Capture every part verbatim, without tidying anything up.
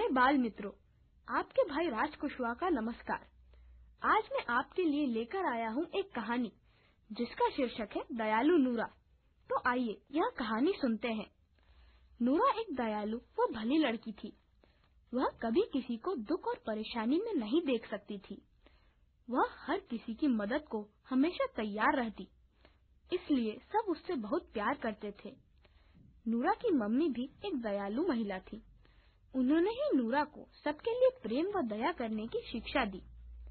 बाल मित्रों, आपके भाई राज कुशवाहा का नमस्कार। आज मैं आपके लिए लेकर आया हूँ एक कहानी जिसका शीर्षक है दयालु नूरा। तो आइए यह कहानी सुनते हैं। नूरा एक दयालु व भली लड़की थी। वह कभी किसी को दुख और परेशानी में नहीं देख सकती थी। वह हर किसी की मदद को हमेशा तैयार रहती, इसलिए सब उससे बहुत प्यार करते थे। नूरा की मम्मी भी एक दयालु महिला थी। उन्होंने ही नूरा को सबके लिए प्रेम व दया करने की शिक्षा दी।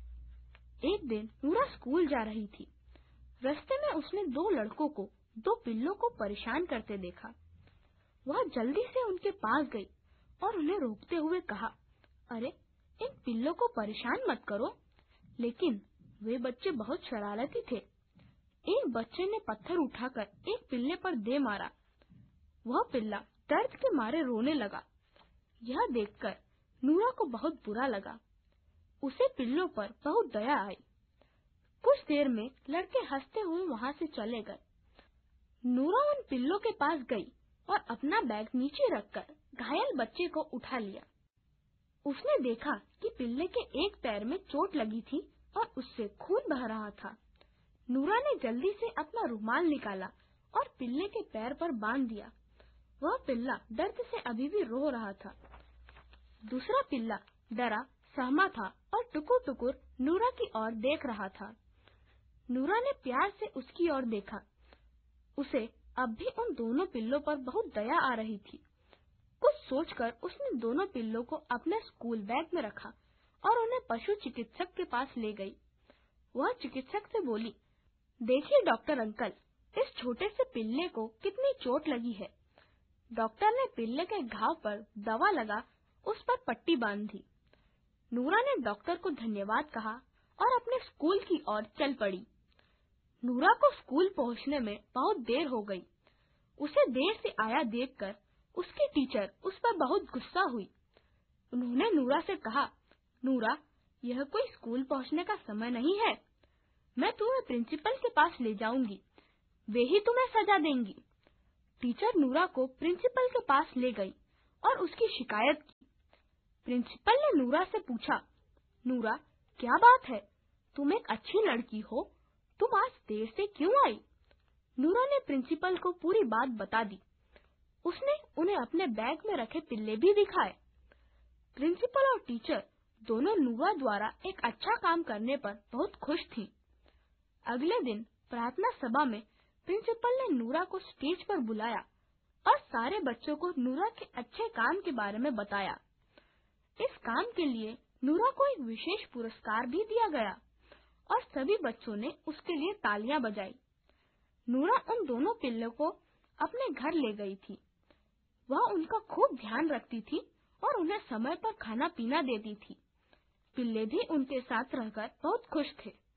एक दिन नूरा स्कूल जा रही थी। रास्ते में उसने दो लड़कों को दो पिल्लों को परेशान करते देखा। वह जल्दी से उनके पास गई और उन्हें रोकते हुए कहा, अरे इन पिल्लों को परेशान मत करो। लेकिन वे बच्चे बहुत शरारती थे। एक बच्चे ने पत्थर उठाकर एक पिल्ले पर दे मारा। वह पिल्ला दर्द के मारे रोने लगा। यह देखकर नूरा को बहुत बुरा लगा। उसे पिल्लों पर बहुत दया आई। कुछ देर में लड़के हंसते हुए वहाँ से चले गए। नूरा उन पिल्लों के पास गई और अपना बैग नीचे रखकर घायल बच्चे को उठा लिया। उसने देखा कि पिल्ले के एक पैर में चोट लगी थी और उससे खून बह रहा था। नूरा ने जल्दी से अपना रुमाल निकाला और पिल्ले के पैर पर बांध दिया। वह पिल्ला दर्द से अभी भी रो रहा था। दूसरा पिल्ला डरा सहमा था और टुकुर टुकुर नूरा की ओर देख रहा था। नूरा ने प्यार से उसकी ओर देखा। उसे अब भी उन दोनों पिल्लों पर बहुत दया आ रही थी। कुछ सोचकर उसने दोनों पिल्लों को अपने स्कूल बैग में रखा और उन्हें पशु चिकित्सक के पास ले गई। वह चिकित्सक से बोली, देखिए डॉक्टर अंकल, इस छोटे से पिल्ले को कितनी चोट लगी है। डॉक्टर ने पिल्ले के घाव पर दवा लगा उस पर पट्टी बांध दी। नूरा ने डॉक्टर को धन्यवाद कहा और अपने स्कूल की ओर चल पड़ी। नूरा को स्कूल पहुंचने में बहुत देर हो गई। उसे देर से आया देखकर उसकी टीचर उस पर बहुत गुस्सा हुई। उन्होंने नूरा से कहा, नूरा, यह कोई स्कूल पहुंचने का समय नहीं है। मैं तुम्हें प्रिंसिपल के पास ले जाऊंगी, वे ही तुम्हें सजा देंगी। टीचर नूरा को प्रिंसिपल के पास ले गई और उसकी शिकायत की। प्रिंसिपल ने नूरा से पूछा, नूरा, क्या बात है? तुम एक अच्छी लड़की हो, तुम आज देर से क्यों आई? नूरा ने प्रिंसिपल को पूरी बात बता दी। उसने उन्हें अपने बैग में रखे पिल्ले भी दिखाए। प्रिंसिपल और टीचर दोनों नूरा द्वारा एक अच्छा काम करने पर बहुत खुश थी। अगले दिन प्रार्थना सभा में प्रिंसिपल ने नूरा को स्टेज पर बुलाया और सारे बच्चों को नूरा के अच्छे काम के बारे में बताया। इस काम के लिए नूरा को एक विशेष पुरस्कार भी दिया गया और सभी बच्चों ने उसके लिए तालियां बजाई। नूरा उन दोनों पिल्लों को अपने घर ले गई थी। वह उनका खूब ध्यान रखती थी और उन्हें समय पर खाना पीना देती थी। पिल्ले भी उनके साथ रहकर बहुत खुश थे।